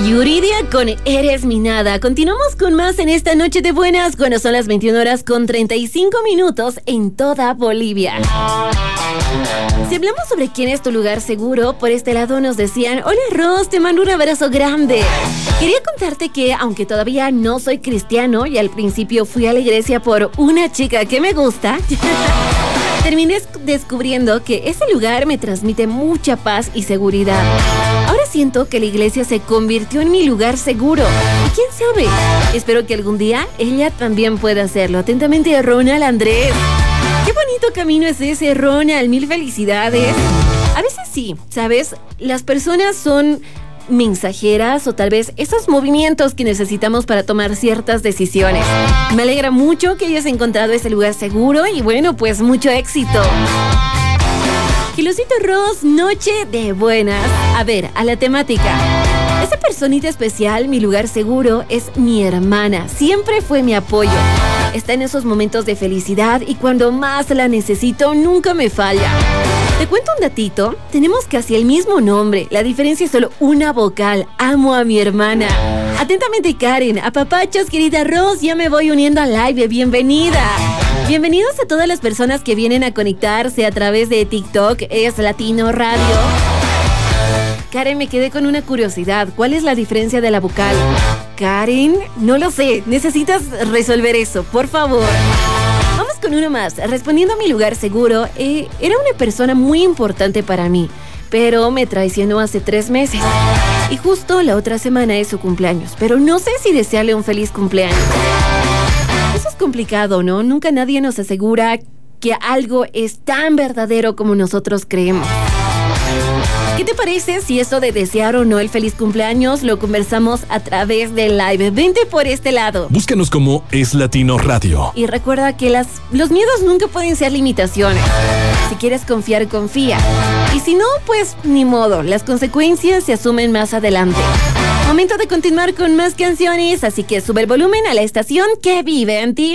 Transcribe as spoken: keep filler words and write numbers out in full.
Yuridia con Eres mi nada. Continuamos con más en esta noche de buenas cuando son las veintiuna horas con treinta y cinco minutos en toda Bolivia. Si hablamos sobre quién es tu lugar seguro, por este lado nos decían: hola Ros, te mando un abrazo grande. Quería contarte que aunque todavía no soy cristiano y al principio fui a la iglesia por una chica que me gusta, terminé descubriendo que ese lugar me transmite mucha paz y seguridad. Ahora siento que la iglesia se convirtió en mi lugar seguro. ¿Y quién sabe? Espero que algún día ella también pueda hacerlo. Atentamente, Ronald Andrés. Qué bonito camino es ese, Ronald. Mil felicidades. A veces sí, ¿sabes? Las personas son mensajeras o tal vez esos movimientos que necesitamos para tomar ciertas decisiones. Me alegra mucho que hayas encontrado ese lugar seguro y bueno, pues mucho éxito. Gilosito Ross, noche de buenas. A ver, a la temática. Esa personita especial, mi lugar seguro, es mi hermana. Siempre fue mi apoyo. Está en esos momentos de felicidad y cuando más la necesito, nunca me falla. Te cuento un datito. Tenemos casi el mismo nombre. La diferencia es solo una vocal. Amo a mi hermana. Atentamente, Karen. Apapachos, querida Ross. Ya me voy uniendo al live. Bienvenida. Bienvenidos a todas las personas que vienen a conectarse a través de TikTok. Es Latino Radio. Karen, me quedé con una curiosidad. ¿Cuál es la diferencia de la vocal? Karen, no lo sé. Necesitas resolver eso, por favor. Vamos con uno más. Respondiendo a mi lugar seguro, eh, era una persona muy importante para mí, pero me traicionó hace tres meses. Y justo la otra semana es su cumpleaños, pero no sé si desearle un feliz cumpleaños. Eso es complicado, ¿no? Nunca nadie nos asegura que algo es tan verdadero como nosotros creemos. ¿Qué te parece si eso de desear o no el feliz cumpleaños lo conversamos a través del live? Vente por este lado. Búscanos como Es Latino Radio. Y recuerda que las, los miedos nunca pueden ser limitaciones. Si quieres confiar, confía. Y si no, pues ni modo. Las consecuencias se asumen más adelante. Momento de continuar con más canciones, así que sube el volumen a la estación que vive en ti.